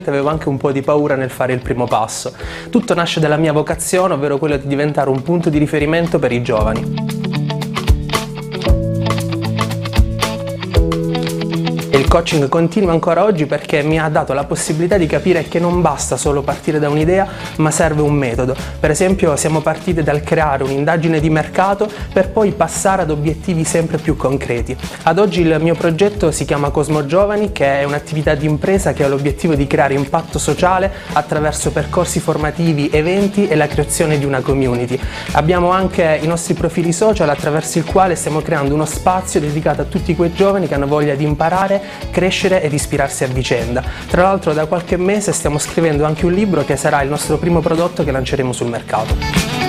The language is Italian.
avevo anche un po' di paura nel fare il primo passo. Tutto nasce dalla mia vocazione, ovvero quello di diventare un punto di riferimento per i giovani. Il coaching continua ancora oggi perché mi ha dato la possibilità di capire che non basta solo partire da un'idea, ma serve un metodo. Per esempio, siamo partiti dal creare un'indagine di mercato per poi passare ad obiettivi sempre più concreti. Ad oggi il mio progetto si chiama Cosmo Giovani, che è un'attività di impresa che ha l'obiettivo di creare impatto sociale attraverso percorsi formativi, eventi e la creazione di una community. Abbiamo anche i nostri profili social attraverso il quale stiamo creando uno spazio dedicato a tutti quei giovani che hanno voglia di imparare, crescere ed ispirarsi a vicenda. Tra l'altro da qualche mese stiamo scrivendo anche un libro che sarà il nostro primo prodotto che lanceremo sul mercato.